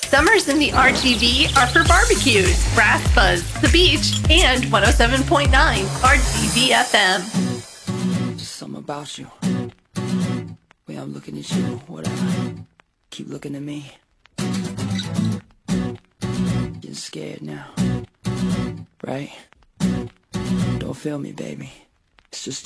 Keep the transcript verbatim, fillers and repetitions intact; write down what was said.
Summers in the R G V are for barbecues, Brass Buzz, the beach, and one oh seven point nine R G V F M. Just something about you. Way I'm looking at you, whatever. Keep looking at me. Getting scared now. Right? Don't feel me, baby. It's just